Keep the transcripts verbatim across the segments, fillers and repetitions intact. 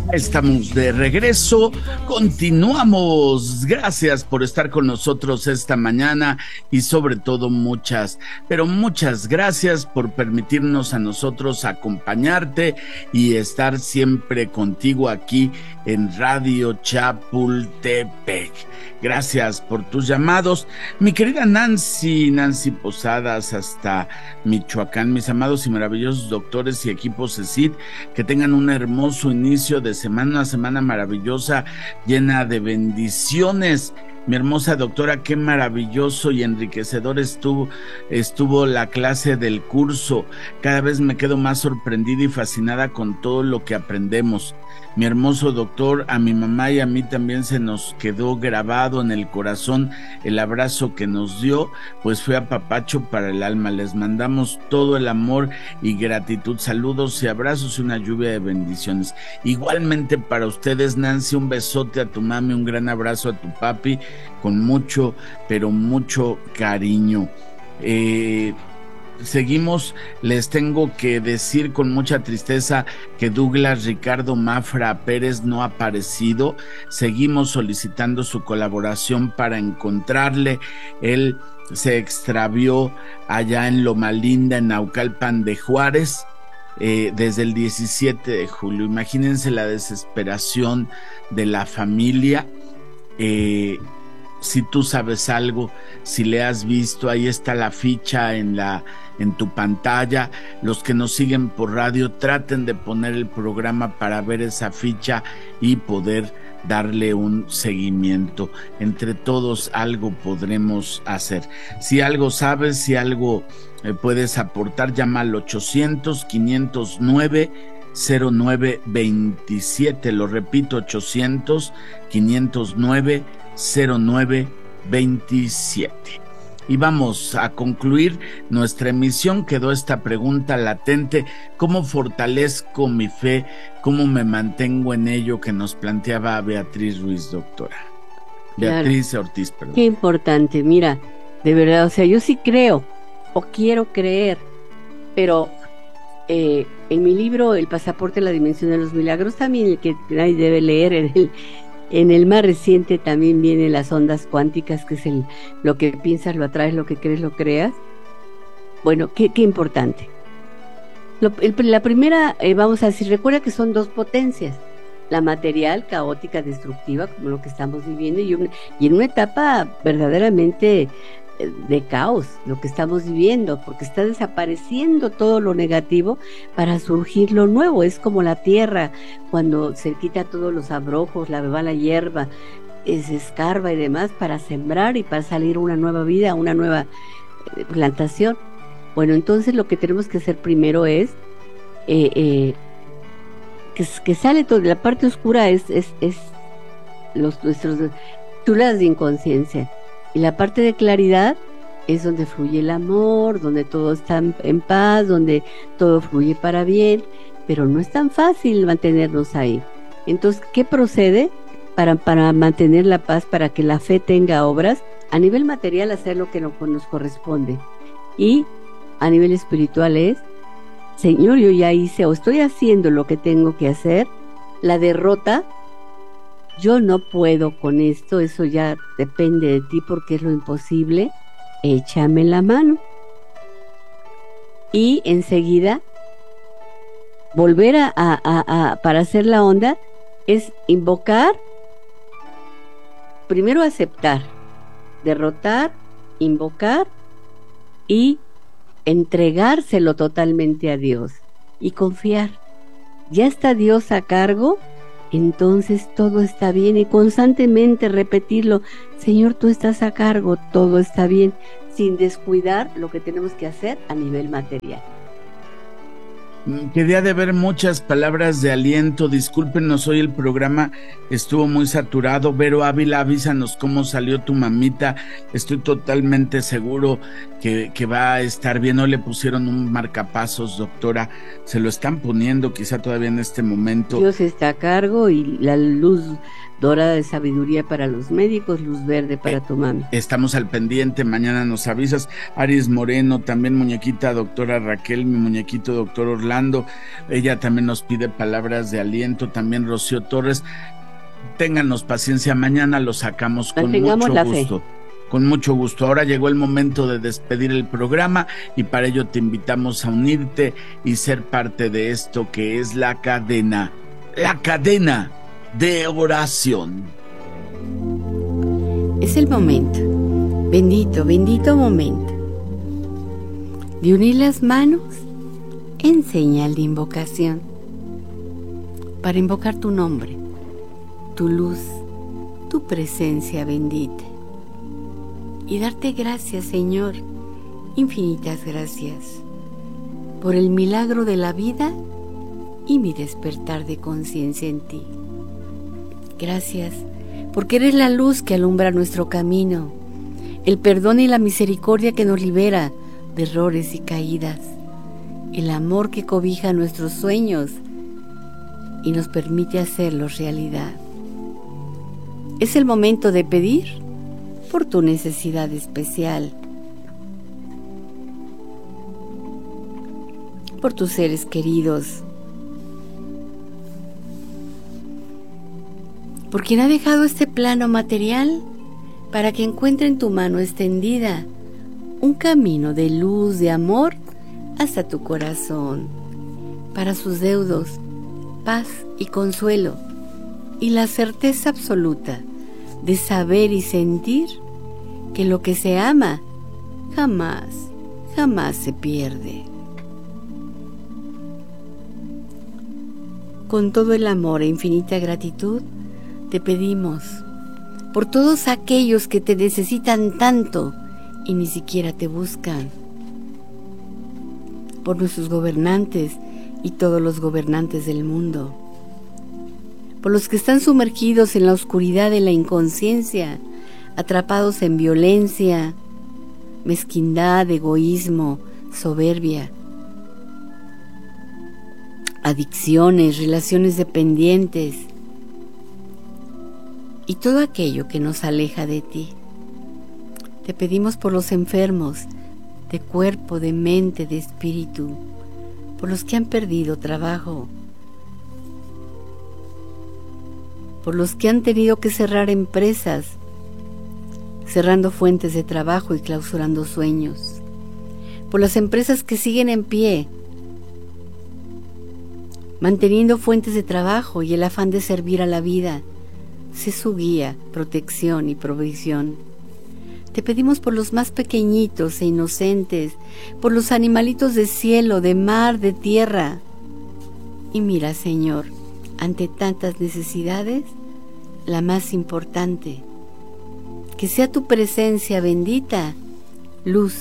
Estamos de regreso, continuamos. Gracias por estar con nosotros esta mañana y sobre todo muchas, pero muchas gracias por permitirnos a nosotros acompañarte y estar siempre contigo aquí en Radio Chapultepec. Gracias por tus llamados. Mi querida Nancy, Nancy Posadas hasta Michoacán, mis amados y maravillosos doctores y equipos C E C I D, que tengan un hermoso inicio de semana, una semana maravillosa, llena de bendiciones. Mi hermosa doctora, qué maravilloso y enriquecedor estuvo, estuvo la clase del curso. Cada vez me quedo más sorprendida y fascinada con todo lo que aprendemos. Mi hermoso doctor, a mi mamá y a mí también se nos quedó grabado en el corazón el abrazo que nos dio, pues fue apapacho para el alma. Les mandamos todo el amor y gratitud, saludos y abrazos y una lluvia de bendiciones. Igualmente para ustedes, Nancy, un besote a tu mami, un gran abrazo a tu papi, con mucho, pero mucho cariño. Eh... Seguimos, les tengo que decir con mucha tristeza que Douglas Ricardo Mafra Pérez no ha aparecido. Seguimos solicitando su colaboración para encontrarle. Él se extravió allá en Loma Linda, en Naucalpan de Juárez, eh, desde el diecisiete de julio. Imagínense la desesperación de la familia. Eh, si tú sabes algo, si le has visto, ahí está la ficha en la en tu pantalla. Los que nos siguen por radio, traten de poner el programa para ver esa ficha y poder darle un seguimiento. Entre todos algo podremos hacer. Si algo sabes, si algo eh, puedes aportar, llama al ochocientos, quinientos nueve, cero nueve veintisiete. Lo repito, ochocientos, quinientos nueve, cero nueve veintisiete. Y vamos a concluir nuestra emisión. Quedó esta pregunta latente: ¿cómo fortalezco mi fe? ¿Cómo me mantengo en ello? Que nos planteaba Beatriz Ruiz, doctora. Beatriz claro. Ortiz, perdón. Qué importante, mira, de verdad, o sea, yo sí creo, o quiero creer, pero eh, en mi libro El pasaporte a la dimensión de los milagros, también el que nadie debe leer, en el En el más reciente también vienen las ondas cuánticas, que es el lo que piensas, lo atraes, lo que crees, lo creas. Bueno, qué, qué importante. Lo, el, la primera, eh, vamos a decir, recuerda que son dos potencias: la material, caótica, destructiva, como lo que estamos viviendo, y, un, y en una etapa verdaderamente de caos, lo que estamos viviendo, porque está desapareciendo todo lo negativo para surgir lo nuevo. Es como la tierra, cuando se quita todos los abrojos, la mala hierba, se escarba y demás, para sembrar y para salir una nueva vida, una nueva plantación. Bueno, entonces lo que tenemos que hacer primero es eh, eh, que, que sale todo, la parte oscura es, es, es los, nuestros tulas de inconsciencia. Y la parte de claridad es donde fluye el amor, donde todo está en, en paz, donde todo fluye para bien, pero no es tan fácil mantenernos ahí. Entonces, ¿qué procede para, para mantener la paz, para que la fe tenga obras? A nivel material, hacer lo que no, nos corresponde. Y a nivel espiritual es: Señor, yo ya hice o estoy haciendo lo que tengo que hacer. La derrota, yo no puedo con esto, eso ya depende de ti porque es lo imposible, échame la mano. Y enseguida, volver a, a, a, a para hacer la onda, es invocar, primero aceptar, derrotar, invocar y entregárselo totalmente a Dios y confiar. Ya está Dios a cargo, entonces todo está bien, y constantemente repetirlo: Señor, tú estás a cargo, todo está bien, sin descuidar lo que tenemos que hacer a nivel material. Quería de ver muchas palabras de aliento. Discúlpenos, hoy el programa estuvo muy saturado. Vero Ávila, avísanos cómo salió tu mamita. Estoy totalmente seguro que, que va a estar bien. Hoy le pusieron un marcapasos, doctora. Se lo están poniendo quizá todavía en este momento. Dios está a cargo, y la luz dorada de sabiduría para los médicos, luz verde para eh, tu mami. Estamos al pendiente, mañana nos avisas. Aries Moreno, también muñequita doctora Raquel, mi muñequito doctor Orlando. escuchando. Ella también nos pide palabras de aliento, también Rocío Torres. Ténganos paciencia, mañana lo sacamos con mucho gusto. Con mucho gusto. Ahora llegó el momento de despedir el programa y para ello te invitamos a unirte y ser parte de esto que es la cadena, la cadena de oración. Es el momento, bendito, bendito momento, de unir las manos en señal de invocación, para invocar tu nombre, tu luz, tu presencia bendita. Y darte gracias, Señor, infinitas gracias, por el milagro de la vida y mi despertar de conciencia en ti. Gracias, porque eres la luz que alumbra nuestro camino, el perdón y la misericordia que nos libera de errores y caídas, el amor que cobija nuestros sueños y nos permite hacerlos realidad. Es el momento de pedir por tu necesidad especial, por tus seres queridos, por quien ha dejado este plano material para que encuentre en tu mano extendida un camino de luz, de amor hasta tu corazón, para sus deudos, paz y consuelo, y la certeza absoluta de saber y sentir que lo que se ama jamás, jamás se pierde. Con todo el amor e infinita gratitud, te pedimos por todos aquellos que te necesitan tanto y ni siquiera te buscan, por nuestros gobernantes y todos los gobernantes del mundo, por los que están sumergidos en la oscuridad de la inconsciencia, atrapados en violencia, mezquindad, egoísmo, soberbia, adicciones, relaciones dependientes y todo aquello que nos aleja de ti. Te pedimos por los enfermos de cuerpo, de mente, de espíritu, por los que han perdido trabajo, por los que han tenido que cerrar empresas, cerrando fuentes de trabajo y clausurando sueños, por las empresas que siguen en pie, manteniendo fuentes de trabajo y el afán de servir a la vida. Sé su guía, protección y provisión. Te pedimos por los más pequeñitos e inocentes, por los animalitos de cielo, de mar, de tierra. Y mira, Señor, ante tantas necesidades, la más importante, que sea tu presencia bendita, luz,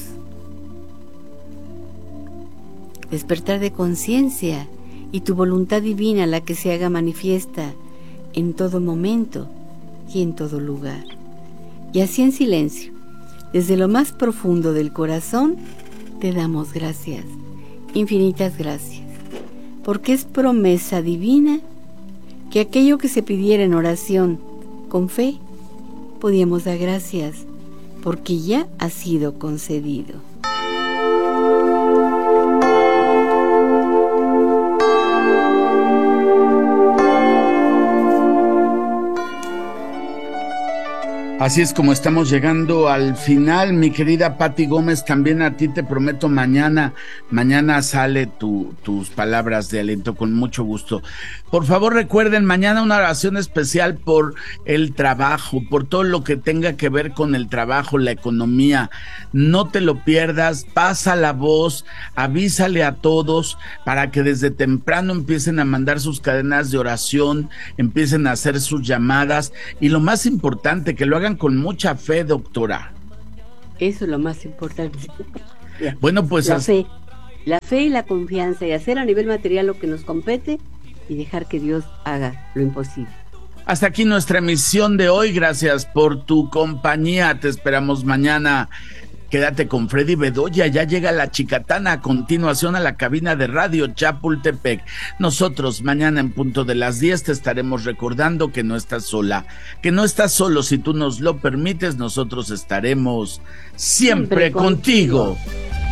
despertar de conciencia y tu voluntad divina la que se haga manifiesta en todo momento y en todo lugar. Y así en silencio, desde lo más profundo del corazón, te damos gracias, infinitas gracias, porque es promesa divina que aquello que se pidiera en oración con fe, podíamos dar gracias, porque ya ha sido concedido. Así es como estamos llegando al final, mi querida Pati Gómez. También a ti te prometo mañana, mañana sale tu, tus palabras de aliento con mucho gusto. Por favor recuerden, mañana una oración especial por el trabajo, por todo lo que tenga que ver con el trabajo, la economía. No te lo pierdas, pasa la voz, avísale a todos para que desde temprano empiecen a mandar sus cadenas de oración, empiecen a hacer sus llamadas y lo más importante, que lo hagan con mucha fe, doctora. Eso es lo más importante. Bueno, pues la as... fe, la fe y la confianza, y hacer a nivel material lo que nos compete y dejar que Dios haga lo imposible. Hasta aquí nuestra emisión de hoy. Gracias por tu compañía. Te esperamos mañana. Quédate con Freddy Bedoya, ya llega la Chicatana a continuación a la cabina de radio Chapultepec. Nosotros mañana en punto de las diez te estaremos recordando que no estás sola, que no estás solo. Si tú nos lo permites, nosotros estaremos siempre, siempre contigo. contigo.